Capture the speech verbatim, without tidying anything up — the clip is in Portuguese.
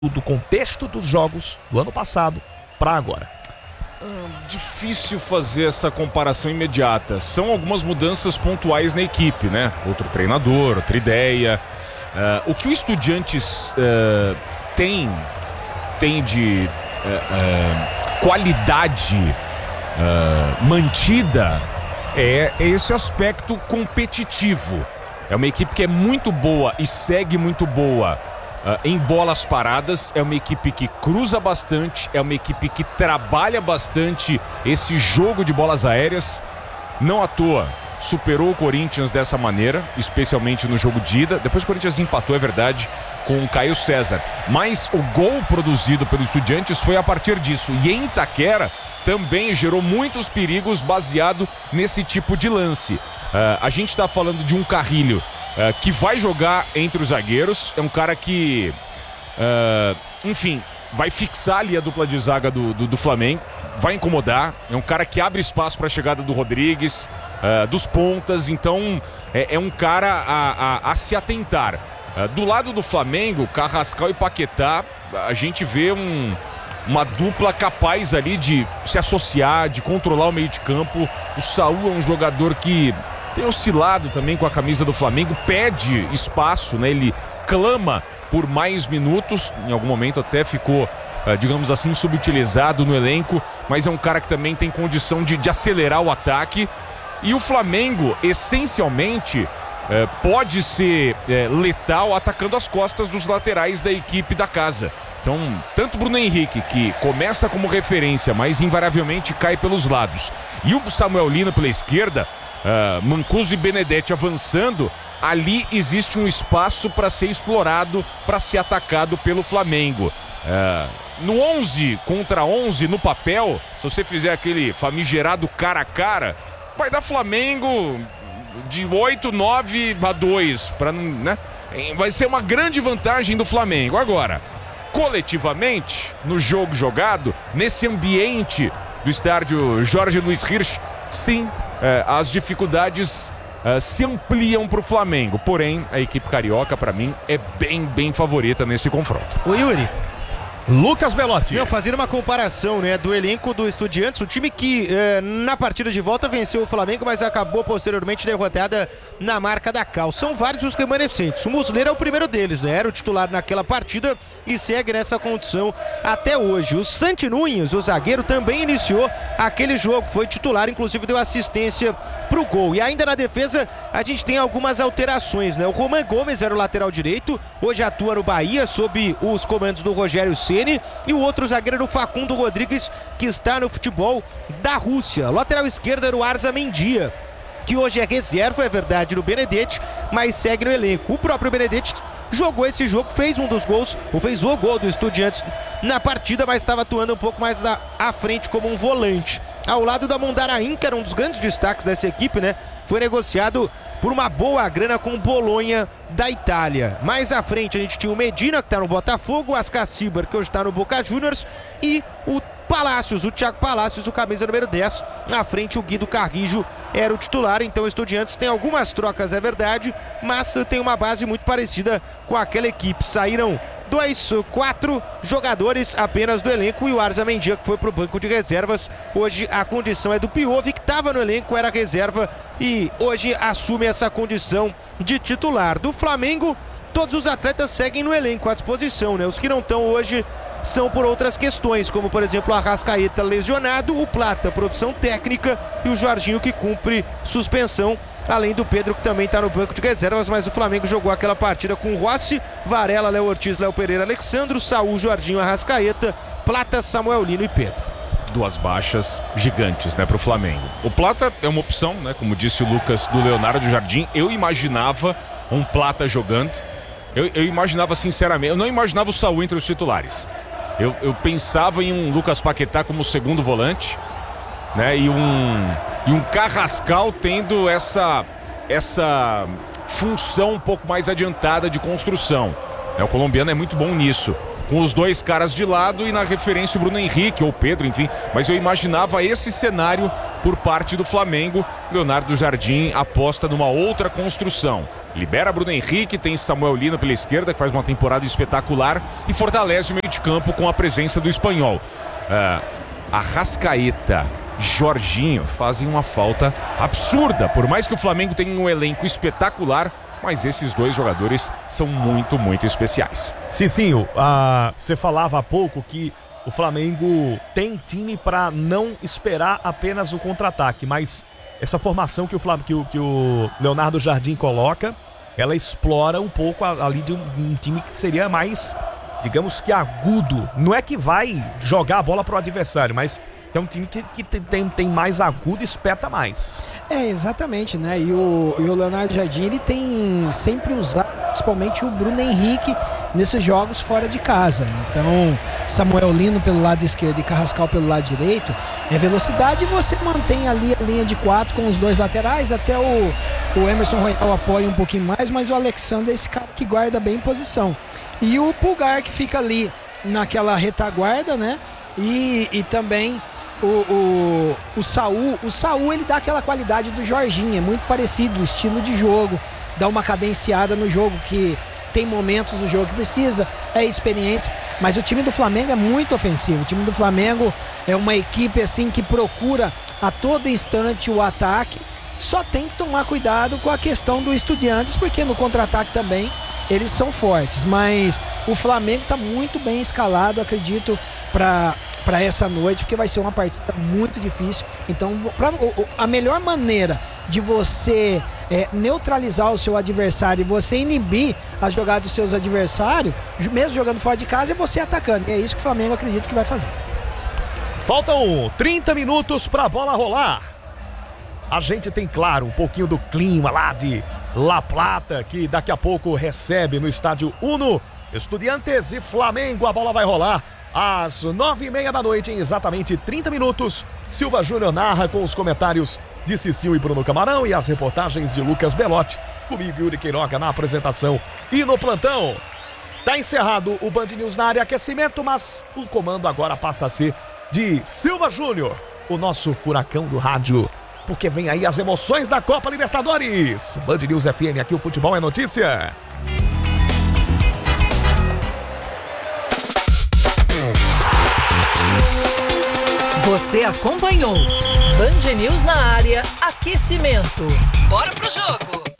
do contexto dos jogos do ano passado para agora. Hum, difícil fazer essa comparação imediata. São algumas mudanças pontuais na equipe, né? Outro treinador, outra ideia. Uh, o que o Estudiantes uh, tem, tem de uh, uh, qualidade uh, mantida é esse aspecto competitivo. É uma equipe que é muito boa e segue muito boa Uh, em bolas paradas, é uma equipe que cruza bastante, é uma equipe que trabalha bastante esse jogo de bolas aéreas. Não à toa, superou o Corinthians dessa maneira, especialmente no jogo de ida. Depois o Corinthians empatou, é verdade, com o Caio César. Mas o gol produzido pelo Estudiantes foi a partir disso. E em Itaquera também gerou muitos perigos baseado nesse tipo de lance. Uh, a gente está falando de um Carrilho Uh, que vai jogar entre os zagueiros. É um cara que, uh, enfim, vai fixar ali a dupla de zaga do, do, do Flamengo. Vai incomodar. É um cara que abre espaço para a chegada do Rodrigues, uh, dos pontas. Então, é, é um cara a, a, a se atentar. Uh, do lado do Flamengo, Carrascal e Paquetá, a gente vê um, uma dupla capaz ali de se associar, de controlar o meio de campo. O Saul é um jogador que tem oscilado também com a camisa do Flamengo, pede espaço, né? Ele clama por mais minutos, em algum momento até ficou, uh, digamos assim, subutilizado no elenco, mas é um cara que também tem condição de, de acelerar o ataque. E o Flamengo, essencialmente, uh, pode ser uh, letal atacando as costas dos laterais da equipe da casa. Então, tanto Bruno Henrique, que começa como referência, mas invariavelmente cai pelos lados, e o Samuel Lino pela esquerda, Uh, Mancuso e Benedetti avançando, ali existe um espaço para ser explorado, para ser atacado pelo Flamengo. Uh, no onze contra onze, no papel, se você fizer aquele famigerado cara a cara, vai dar Flamengo de oito, nove a dois, pra, né? Vai ser uma grande vantagem do Flamengo. Agora, coletivamente, no jogo jogado, nesse ambiente do estádio Jorge Luiz Hirsch, sim, É, as dificuldades é, se ampliam para o Flamengo. Porém, a equipe carioca, para mim, é bem, bem favorita nesse confronto. Ô Yuri, Lucas Belotti. Não, fazer uma comparação, né, do elenco do Estudiantes, o time que eh, na partida de volta venceu o Flamengo, mas acabou posteriormente derrotada na marca da Cal. São vários os remanescentes. O Muslera é o primeiro deles, né? Era o titular naquela partida e segue nessa condição até hoje. O Santi Nunes, o zagueiro, também iniciou aquele jogo, foi titular, inclusive deu assistência pro gol. E ainda na defesa a gente tem algumas alterações, né? O Roman Gomes era o lateral direito, hoje atua no Bahia sob os comandos do Rogério Ceni, e o outro zagueiro era o Facundo Rodrigues, que está no futebol da Rússia. O lateral esquerdo era o Arza Mendia, que hoje é reserva, é verdade, no Benedetti, mas segue no elenco. O próprio Benedetti jogou esse jogo, fez um dos gols, ou fez o gol do Estudiantes na partida, mas estava atuando um pouco mais da, à frente como um volante. Ao lado da Mondarain, que era um dos grandes destaques dessa equipe, né? Foi negociado por uma boa grana com o Bolonha da Itália. Mais à frente a gente tinha o Medina, que está no Botafogo, o Ascacibar, que hoje está no Boca Juniors, e o Palácios, o Thiago Palácios, o camisa número dez. Na frente o Guido Carrijo era o titular. Então o Estudiantes tem algumas trocas, é verdade, mas tem uma base muito parecida com aquela equipe. Saíram dois, quatro jogadores apenas do elenco, e o Arza Mendia, que foi pro banco de reservas. Hoje a condição é do Piove, que estava no elenco, era reserva e hoje assume essa condição de titular. Do Flamengo, todos os atletas seguem no elenco à disposição, né? Os que não estão hoje são por outras questões, como por exemplo o Arrascaeta lesionado, o Plata por opção técnica e o Jorginho, que cumpre suspensão, além do Pedro, que também está no banco de reservas. Mas o Flamengo jogou aquela partida com Rossi, Varela, Léo Ortiz, Léo Pereira, Alexandro, Saul, Jorginho, Arrascaeta, Plata, Samuel Lino e Pedro. Duas baixas gigantes, né, para o Flamengo. O Plata é uma opção, né, como disse o Lucas, do Leonardo Jardim. Eu imaginava um Plata jogando. Eu, eu imaginava sinceramente, eu não imaginava o Saul entre os titulares. Eu, eu pensava em um Lucas Paquetá como segundo volante, né? E um, e um Carrascal tendo essa, essa função um pouco mais adiantada de construção. É, o colombiano é muito bom nisso, com os dois caras de lado e na referência o Bruno Henrique ou Pedro, enfim. Mas eu imaginava esse cenário por parte do Flamengo. Leonardo Jardim aposta numa outra construção. libera Bruno Henrique, tem Samuel Lino pela esquerda, que faz uma temporada espetacular, e fortalece o meio de campo com a presença do espanhol. Uh, Arrascaeta, Jorginho fazem uma falta absurda, por mais que o Flamengo tenha um elenco espetacular, mas esses dois jogadores são muito, muito especiais. Cicinho, uh, você falava há pouco que o Flamengo tem time para não esperar apenas o contra-ataque, mas essa formação que o, Flamengo, que o, que o Leonardo Jardim coloca, ela explora um pouco ali de um, um time que seria mais, digamos que agudo. Não é que vai jogar a bola pro adversário, mas é um time que, que tem, tem mais agudo e espeta mais. É, exatamente, né? E o, e o Leonardo Jardim, ele tem sempre usado, principalmente o Bruno Henrique, nesses jogos fora de casa. Então, Samuel Lino pelo lado esquerdo e Carrascal pelo lado direito, é velocidade, e você mantém ali a linha de quatro com os dois laterais, até o, o Emerson Royal apoia um pouquinho mais, mas o Alexandre é esse cara que guarda bem posição. E o Pulgar, que fica ali naquela retaguarda, né? E, e também o, o, o Saul, o Saul ele dá aquela qualidade do Jorginho, é muito parecido o estilo de jogo, dá uma cadenciada no jogo, que tem momentos do jogo que precisa, é experiência, mas o time do Flamengo é muito ofensivo. O time do Flamengo é uma equipe assim que procura a todo instante o ataque, só tem que tomar cuidado com a questão do Estudiantes, porque no contra-ataque também eles são fortes, mas o Flamengo está muito bem escalado, acredito, para para essa noite, porque vai ser uma partida muito difícil. Então, pra, a melhor maneira de você é, neutralizar o seu adversário e você inibir as jogadas dos seus adversários, mesmo jogando fora de casa, é você atacando. E é isso que o Flamengo acredita que vai fazer. Faltam trinta minutos para a bola rolar. A gente tem, claro, um pouquinho do clima lá de La Plata, que daqui a pouco recebe no estádio Uno Estudiantes e Flamengo. A bola vai rolar às nove e meia da noite, em exatamente trinta minutos. Silva Júnior narra com os comentários de Cicinho e Bruno Camarão e as reportagens de Lucas Belotti. Comigo, Yuri Queiroga, na apresentação e no plantão. Tá encerrado o Band News na área aquecimento, mas o comando agora passa a ser de Silva Júnior, o nosso furacão do rádio, porque vem aí as emoções da Copa Libertadores. Band News F M, aqui o futebol é notícia. Você acompanhou Band News na área, aquecimento. Bora pro jogo!